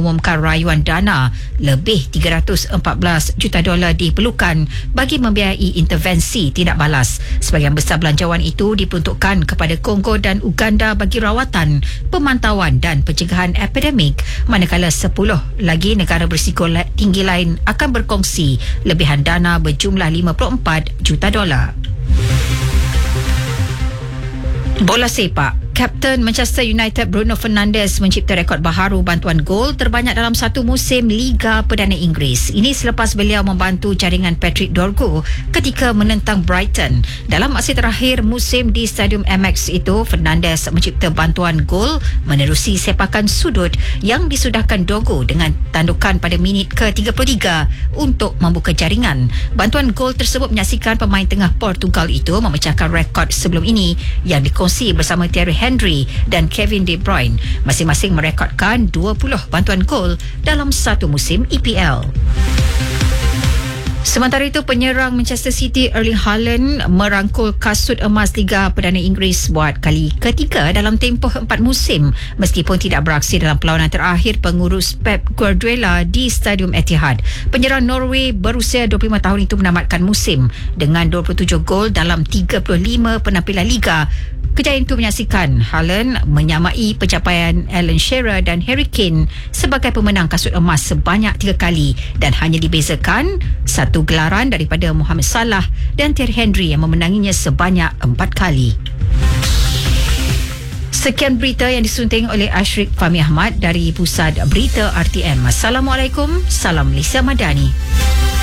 mengumumkan rayuan dana lebih $314 juta diperlukan bagi membiayai intervensi tindak balas. Sebahagian besar belanjawan itu diperuntukkan kepada Kongo dan Uganda bagi rawatan, pemantauan dan pencegahan epidemik, manakala 10 lagi negara berisiko tinggi lain akan berkongsi lebihan dana berjumlah $54 juta. Bola sepak. Kapten Manchester United Bruno Fernandes mencipta rekod baharu bantuan gol terbanyak dalam satu musim Liga Perdana Inggeris. Ini selepas beliau membantu jaringan Patrick Dorgu ketika menentang Brighton. Dalam aksi terakhir musim di Stadium MX itu, Fernandes mencipta bantuan gol menerusi sepakan sudut yang disudahkan Dorgu dengan tandukan pada minit ke-33 untuk membuka jaringan. Bantuan gol tersebut menyaksikan pemain tengah Portugal itu memecahkan rekod sebelum ini yang dikongsi bersama Thierry Henry dan Kevin De Bruyne, masing-masing merekodkan 20 bantuan gol dalam satu musim EPL. Sementara itu, penyerang Manchester City Erling Haaland merangkul kasut emas Liga Perdana Inggeris buat kali ketiga dalam tempoh 4 musim meskipun tidak beraksi dalam perlawanan terakhir pengurus Pep Guardiola di Stadium Etihad. Penyerang Norway berusia 25 tahun itu menamatkan musim dengan 27 gol dalam 35 penampilan Liga. Kejayaan itu menyaksikan Haaland menyamai pencapaian Alan Shearer dan Harry Kane sebagai pemenang kasut emas sebanyak 3 kali dan hanya dibezakan satu gelaran daripada Mohamed Salah dan Thierry Henry yang memenanginya sebanyak 4 kali. Sekian berita yang disunting oleh Ashrik Fahmi Ahmad dari Pusat Berita RTM. Assalamualaikum, salam Lisa Madani.